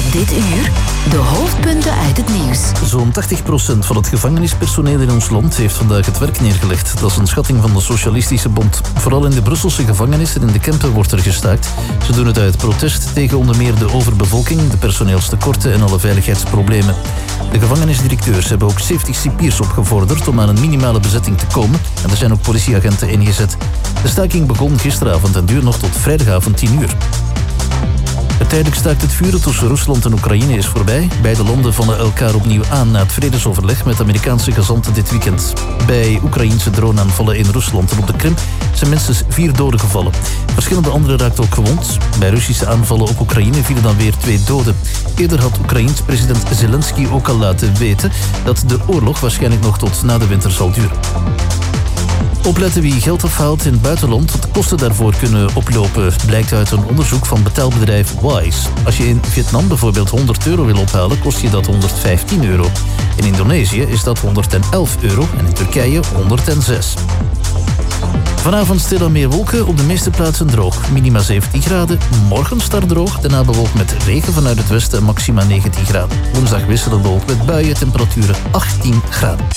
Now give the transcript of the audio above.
Dit uur de hoofdpunten uit het nieuws. Zo'n 80% van het gevangenispersoneel in ons land heeft vandaag het werk neergelegd. Dat is een schatting van de Socialistische Bond. Vooral in de Brusselse gevangenissen en in de Kempen wordt er gestaakt. Ze doen het uit protest tegen onder meer de overbevolking, de personeelstekorten en alle veiligheidsproblemen. De gevangenisdirecteurs hebben ook 70 cipiers opgevorderd om aan een minimale bezetting te komen. En er zijn ook politieagenten ingezet. De staking begon gisteravond en duurt nog tot vrijdagavond 10 uur. Het tijdelijk staakt het vuren tussen Rusland en Oekraïne is voorbij. Beide landen vallen elkaar opnieuw aan na het vredesoverleg met Amerikaanse gezanten dit weekend. Bij Oekraïense droneaanvallen in Rusland en op de Krim zijn minstens 4 doden gevallen. Verschillende anderen raakten ook gewond. Bij Russische aanvallen op Oekraïne vielen dan weer 2 doden. Eerder had Oekraïens president Zelensky ook al laten weten dat de oorlog waarschijnlijk nog tot na de winter zal duren. Opletten wie geld afhaalt in het buitenland, wat de kosten daarvoor kunnen oplopen, blijkt uit een onderzoek van betaalbedrijf Wise. Als je in Vietnam bijvoorbeeld €100 wil ophalen, kost je dat €115. In Indonesië is dat €111 en in Turkije €106. Vanavond stil aan meer wolken, op de meeste plaatsen droog. Minima 17 graden, morgen start droog, daarna bewolkt met regen vanuit het westen en maxima 19 graden. Woensdag wisselend bewolkt met buien, temperaturen 18 graden.